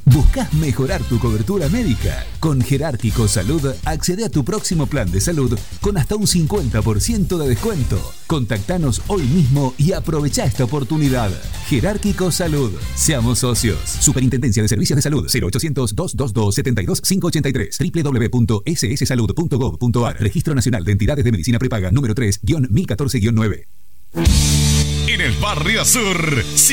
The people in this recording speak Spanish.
¿Buscas mejorar tu cobertura médica? Con Jerárquico Salud accede a tu próximo plan de salud con hasta un 50% de descuento. Contactanos hoy mismo y aprovecha esta oportunidad. Jerárquico Salud. Seamos socios. Superintendencia de Servicios de Salud. 0800-222-72583. www.sssalud.gov.ar. Registro Nacional de Entidades de Medicina Prepaga número 3-1014-9. En el Barrio Sur.